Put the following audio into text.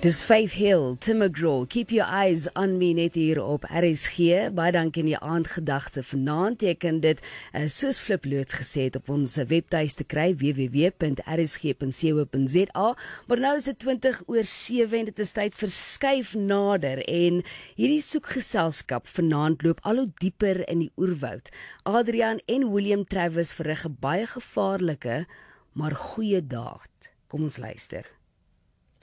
Dis Faith Hill, Tim McGraw, Keep Your Eyes on Me net hier op RSG. Baie dankie in die aandgedagte vanaand. Jy kan dit soos Flip loods gesê het op ons webtuiste kry, www.rsg.co.za. Maar nou is dit 20:07 en dit is tyd vir Skuif Nader. En hierdie soekgeselskap vanaand loop al hoe dieper in die oerwoud. Adrian en William Travis verrig 'n baie gevaarlike, maar goeie daad. Kom ons luister.